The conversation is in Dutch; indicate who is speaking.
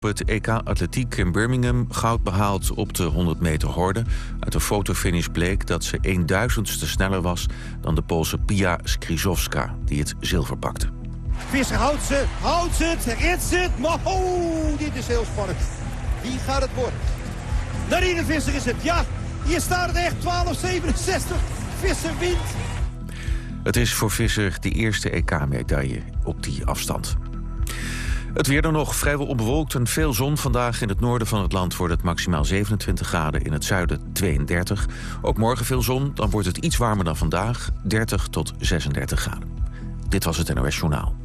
Speaker 1: Het EK Atletiek in Birmingham goud behaald op de 100 meter horde. Uit de fotofinish bleek dat ze 1/1000ste sneller was dan de Poolse Pia Skrzydłowska, die het zilver pakte.
Speaker 2: Visser houdt ze, redt ze. Maar dit is heel spannend. Wie gaat het worden? Narine Visser is het, ja. Hier staat het echt, 12:67. Visser wint.
Speaker 1: Het is voor Visser de eerste EK-medaille op die afstand. Het weer dan nog vrijwel onbewolkt en veel zon. Vandaag in het noorden van het land wordt het maximaal 27 graden. In het zuiden 32. Ook morgen veel zon, dan wordt het iets warmer dan vandaag. 30 tot 36 graden. Dit was het NOS Journaal.